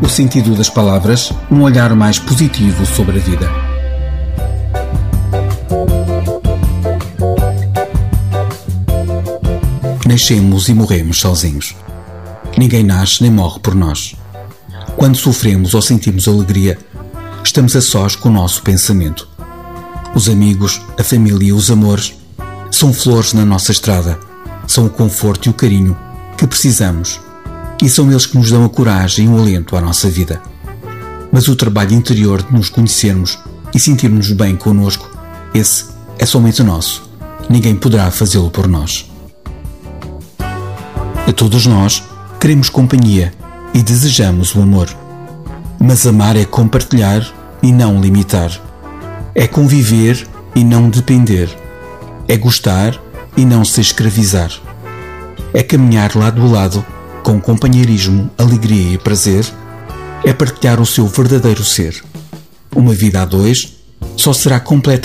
O sentido das palavras, um olhar mais positivo sobre a vida. Nascemos e morremos sozinhos. Ninguém nasce nem morre por nós. Quando sofremos ou sentimos alegria, estamos a sós com o nosso pensamento. Os amigos, a família e os amores são flores na nossa estrada, são o conforto e o carinho que precisamos, e são eles que nos dão a coragem e o alento à nossa vida. Mas o trabalho interior de nos conhecermos e sentirmos bem connosco, esse é somente nosso. Ninguém poderá fazê-lo por nós. A todos nós queremos companhia e desejamos o amor. Mas amar é compartilhar e não limitar. É conviver e não depender. É gostar e não se escravizar. É caminhar lado a lado com companheirismo, alegria e prazer. É partilhar o seu verdadeiro ser. Uma vida a dois só será completa